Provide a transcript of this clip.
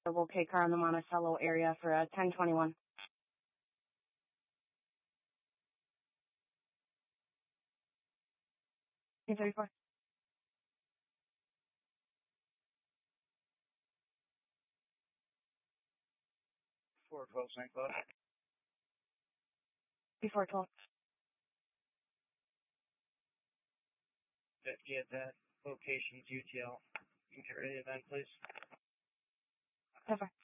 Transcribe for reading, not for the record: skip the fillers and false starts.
We'll take her on the Monticello area for 1021. K34. St. Claude. Before 12. Get that location's UTL. You can get ready to event, please. Over.